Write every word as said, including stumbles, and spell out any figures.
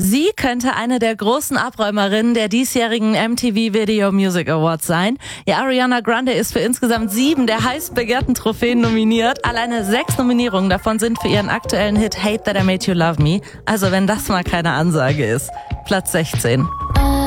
Sie könnte eine der großen Abräumerinnen der diesjährigen M T V Video Music Awards sein. Ja, Ariana Grande ist für insgesamt sieben der heiß begehrten Trophäen nominiert. Alleine sechs Nominierungen davon sind für ihren aktuellen Hit Hate That I Made You Love Me. Also wenn das mal keine Ansage ist. Platz sechzehn.